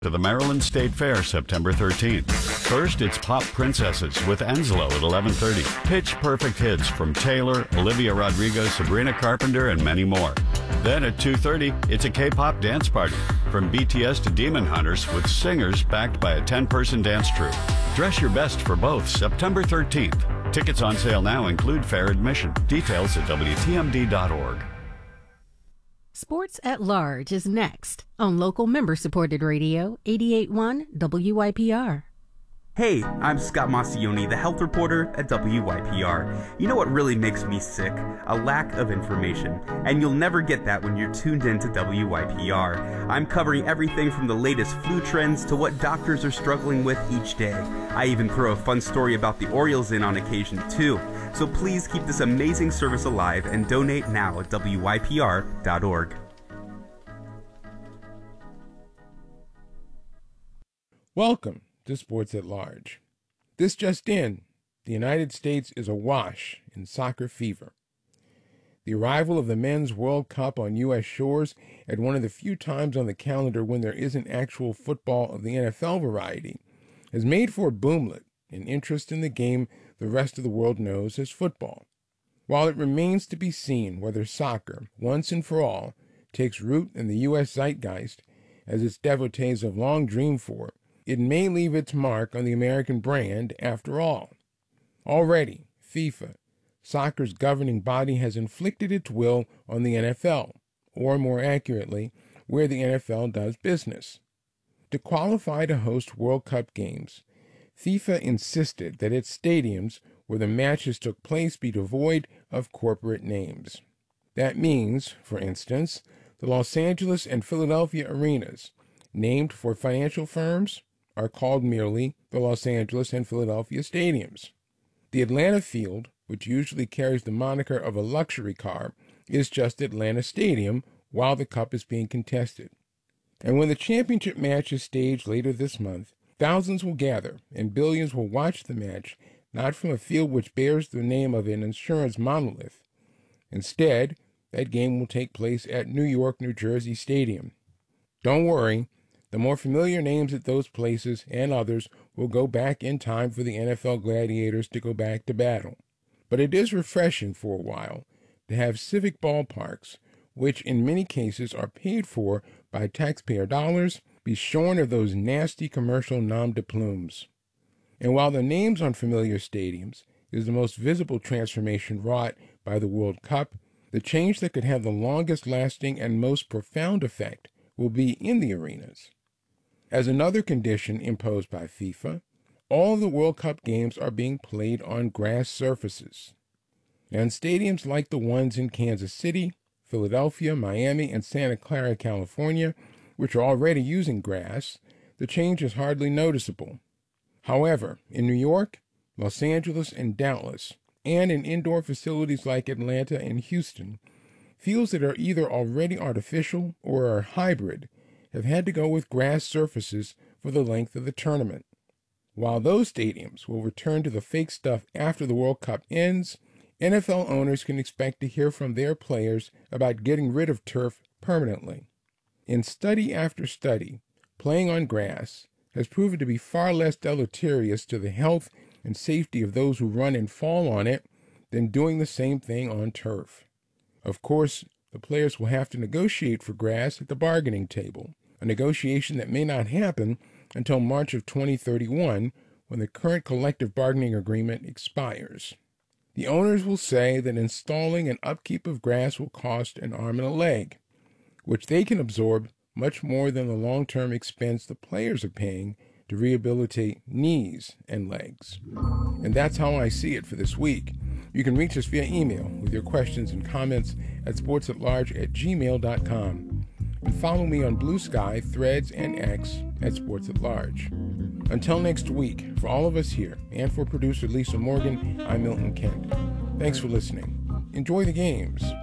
To the Maryland State Fair September 13th. First, it's Pop Princesses with Enslow at 11:30. Pitch Perfect hits from Taylor, Olivia Rodrigo, Sabrina Carpenter, and many more. Then at 2:30, it's a K-pop dance party from BTS to Demon Hunters with singers backed by a 10-person dance troupe. Dress your best for both September 13th. Tickets on sale now include fair admission. Details at WTMD.org. Sports at Large is next on local member-supported radio 88.1 WYPR. Hey, I'm Scott Massioni, the health reporter at WYPR. You know what really makes me sick? A lack of information. And you'll never get that when you're tuned in to WYPR. I'm covering everything from the latest flu trends to what doctors are struggling with each day. I even throw a fun story about the Orioles in on occasion, too. So please keep this amazing service alive and donate now at WYPR.org. Welcome to Sports at Large. This just in, the United States is awash in soccer fever. The arrival of the Men's World Cup on U.S. shores at one of the few times on the calendar when there isn't actual football of the NFL variety has made for a boomlet in interest in the game the rest of the world knows as football. While it remains to be seen whether soccer, once and for all, takes root in the U.S. zeitgeist as its devotees have long dreamed for, it may leave its mark on the American brand after all. Already, FIFA, soccer's governing body, has inflicted its will on the NFL, or more accurately, where the NFL does business. To qualify to host World Cup games, FIFA insisted that its stadiums where the matches took place be devoid of corporate names. That means, for instance, the Los Angeles and Philadelphia arenas, named for financial firms, are called merely the Los Angeles and Philadelphia stadiums. The Atlanta field, which usually carries the moniker of a luxury car, is just Atlanta Stadium while the cup is being contested. And when the championship match is staged later this month, thousands will gather and billions will watch the match, not from a field which bears the name of an insurance monolith. Instead, that game will take place at New York, New Jersey Stadium. Don't worry, the more familiar names at those places and others will go back in time for the NFL gladiators to go back to battle. But it is refreshing for a while to have civic ballparks, which in many cases are paid for by taxpayer dollars, be shorn of those nasty commercial nom de plumes. And while the names on familiar stadiums is the most visible transformation wrought by the World Cup, the change that could have the longest lasting and most profound effect will be in the arenas. As another condition imposed by FIFA, all the World Cup games are being played on grass surfaces. And stadiums like the ones in Kansas City, Philadelphia, Miami, and Santa Clara, California, which are already using grass, the change is hardly noticeable. However, in New York, Los Angeles, and Dallas, and in indoor facilities like Atlanta and Houston, fields that are either already artificial or are hybrid have had to go with grass surfaces for the length of the tournament. While those stadiums will return to the fake stuff after the World Cup ends, NFL owners can expect to hear from their players about getting rid of turf permanently. In study after study, playing on grass has proven to be far less deleterious to the health and safety of those who run and fall on it than doing the same thing on turf. Of course, the players will have to negotiate for grass at the bargaining table, a negotiation that may not happen until March of 2031, when the current collective bargaining agreement expires. The owners will say that installing and upkeep of grass will cost an arm and a leg, which they can absorb much more than the long-term expense the players are paying to rehabilitate knees and legs. And that's how I see it for this week. You can reach us via email with your questions and comments at sportsatlarge@gmail.com. And follow me on Blue Sky, Threads, and X at Sports at Large. Until next week, for all of us here, and for producer Lisa Morgan, I'm Milton Kent. Thanks for listening. Enjoy the games.